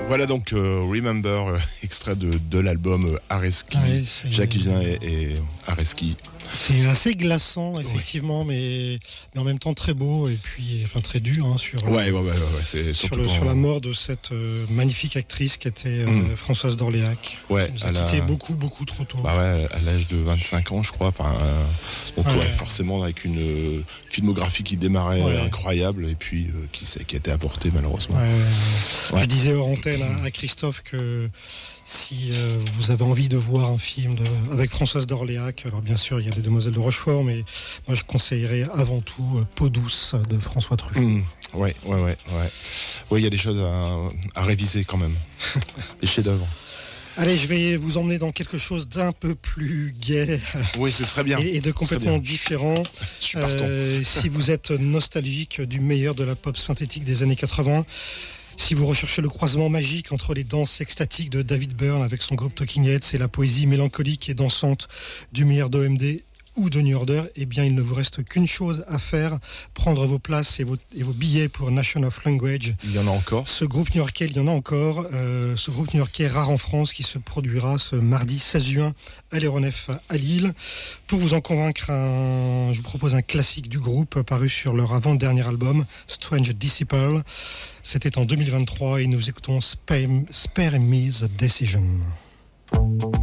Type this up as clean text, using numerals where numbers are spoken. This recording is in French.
Voilà donc Remember, extrait de l'album Areski, Jacques Higelin et Areski. C'est assez glaçant, effectivement, mais en même temps très beau et puis très dur sur c'est sur la mort de cette magnifique actrice qui était Françoise d'Orléac. Ouais, qui nous a quitté beaucoup trop tôt. Bah ouais, à l'âge de 25 ans, je crois. Donc forcément avec une filmographie qui démarrait incroyable et puis qui a été avortée malheureusement. Je disais hors antenne à Christophe que si vous avez envie de voir un film avec Françoise d'Orléac, alors bien sûr il y a Les Demoiselles de Rochefort, mais moi je conseillerais avant tout Peau douce de François Truffaut. Ouais, il y a des choses à réviser quand même. Des chefs-d'œuvre. Allez, je vais vous emmener dans quelque chose d'un peu plus gai. Oui, ce serait bien. Et de complètement différent. Je suis partant. Si vous êtes nostalgique du meilleur de la pop synthétique des années 80, si vous recherchez le croisement magique entre les danses extatiques de David Byrne avec son groupe Talking Heads et la poésie mélancolique et dansante du meilleur d'OMD ou de New Order, eh bien il ne vous reste qu'une chose à faire, prendre vos places et vos billets pour Nation of Language. Il y en a encore. Ce groupe new-yorkais, il y en a encore. Ce groupe new-yorkais rare en France qui se produira ce mardi 16 juin à l'Aéronef à Lille. Pour vous en convaincre, je vous propose un classique du groupe paru sur leur avant-dernier album, Strange Disciple. C'était en 2023 et nous écoutons Spare Me the Decision.